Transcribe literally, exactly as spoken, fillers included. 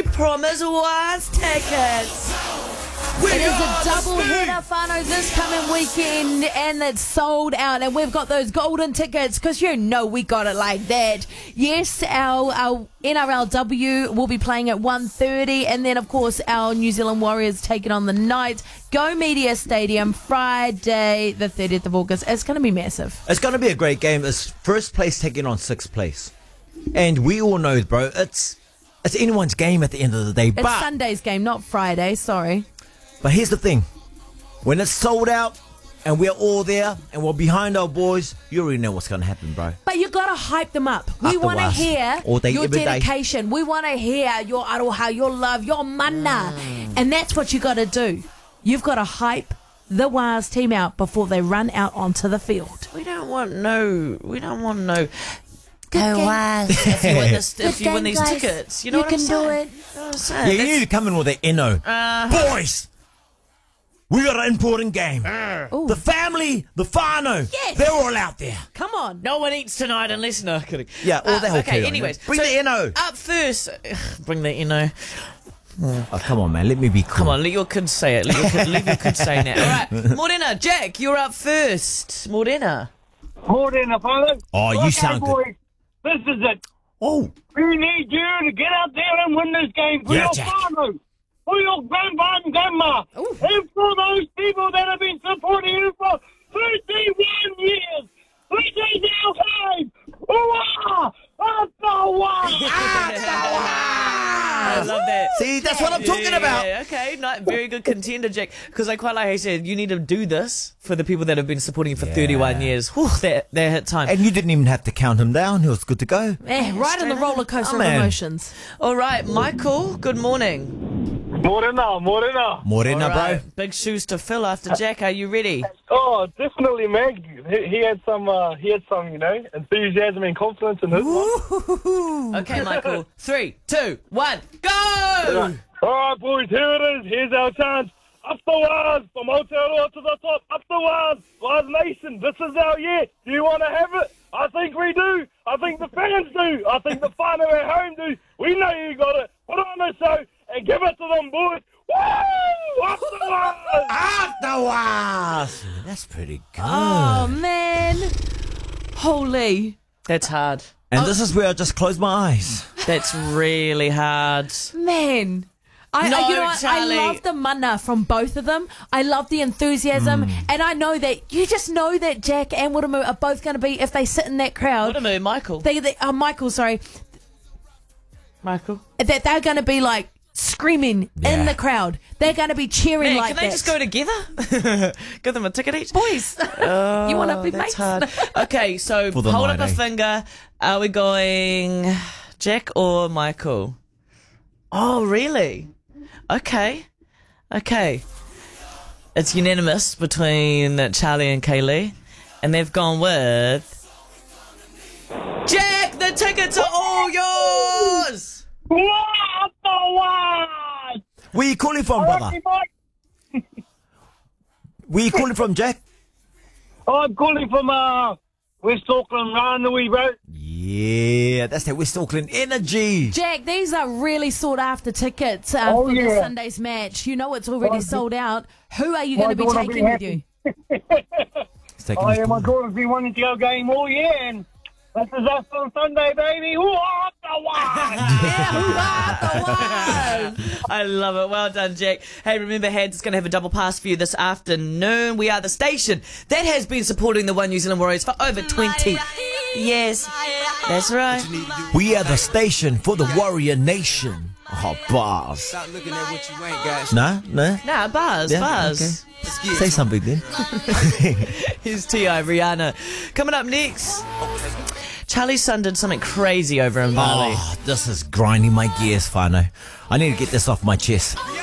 we promised was tickets. It is a double header, whānau, this coming weekend, and it's sold out. And we've got those golden tickets because you know we got it like that. Yes, our, our N R L W will be playing at one thirty, and then, of course, our New Zealand Warriors taking on the Knights. Go Media Stadium, Friday, the thirtieth of August. It's going to be massive. It's going to be a great game. It's first place taking on sixth place. And we all know, bro, it's it's anyone's game at the end of the day. It's but, Sunday's game, not Friday, sorry. But here's the thing. When it's sold out and we're all there and we're behind our boys, you already know what's going to happen, bro. But you got to hype them up. We want to Afterwards, hear all day, your every day. dedication. We want to hear your aroha, your love, your mana. Mm. And that's what you got to do. You've got to hype the Waz team out before they run out onto the field. We don't want no. We don't want no. Good Go game. Waz. If you win, this, Good if you win game, these guys. tickets, you know You what can I'm do saying? it. You know what I'm Yeah, saying? you need to come in with the N-O. Uh, Boys, we got an important game. Ooh. The family, the whānau, Yes. they're all out there. Come on. No one eats tonight unless no kidding. Yeah, all that whole okay. kit on Anyways, it. Bring so the N-O. up first. Bring the N-O. Oh, come on, man. Let me be cool. Come on, let your kid say it. Let your kid, let your kid say it now. All right, Morena, Jack, you're up first. Morena. Morena, fellas. Oh, you Okay, sound good. boys, this is it. Oh, We need you to get out there and win this game for Yeah, your Jack. family, for your grandpa and grandma, Ooh. and for those people that have been supporting you for thirty-one years. This is our time. Hurrah! I love that. see, that's what I'm talking Yeah, about. yeah, okay, not very good contender, Jack. Because I quite like how he said you need to do this for the people that have been supporting you for Yeah. thirty-one years. Whew, that that hit time. And you didn't even have to count him down. He was good to go. Eh, right on the roller coaster Oh, of man. emotions. All right, Michael. Good morning. Morena, Morena. Morena, All right, bro. big shoes to fill after Jack. Are you ready? Oh, definitely, man. He, he had some, uh, he had some, you know, enthusiasm and confidence in his one. Okay, Michael. Three, two, one, go! All right, boys, here it is. Here's our chance. Up the Waz, from Aotearoa to the top. Up the Waz, Waz Nation. This is our year. Do you want to have it? I think we do. I think the fans do. I think the whānau at home do. We know you got it. Put on the show and give it to them, boys. Woo! Up the Waz! Afterwards. That's pretty good. Oh, man. Holy. That's hard. And this is where I just close my eyes. That's really hard. Man. I, No, I, you know what? Charlie. I love the mana from both of them. I love the enthusiasm. And I know that, you just know that Jack and Wiramu are both going to be, if they sit in that crowd, What a move, Michael. they, they, uh, Michael, sorry, Michael. that they're going to be like screaming Yeah. in the crowd. They're going to be cheering Man, like can that. they just go together? Give them a ticket each? Boys, Oh, you want to be that's mates? hard. Okay, so For the hold night, up a eh? finger. Are we going Jack or Michael? Oh, really? Okay. Okay. It's unanimous between Charlie and Kaylee. And they've gone with Jack! The tickets are all yours! Woo! Up the Waz! Where you calling from, brother? Ricky Mike. Where you calling from, Jack? I'm calling from uh, West Auckland, Ranui, bro. Yeah, that's that West Auckland energy. Jack, these are really sought after tickets uh, Oh, for this yeah. Sunday's match. You know it's already Oh, sold out. Who are you my going to be daughter taking be with you? He's taking I his am my ball. daughter's been wanting to go game all year, and this is us on Sunday, baby. Who up the Waz? I love it. Well done, Jack. Hey, remember, Hads is going to have a double pass for you this afternoon. We are the station that has been supporting the One New Zealand Warriors for over twenty years. That's right. We are the station for the Warrior Nation. Oh, bars. Stop looking at what you ain't, guys. No, no. Nah, buzz, Yeah, buzz. okay. Say something then. Here's T I Rihanna. Coming up next, Charlie's son did something crazy over in Bali. Oh, this is grinding my gears, whānau. I need to get this off my chest.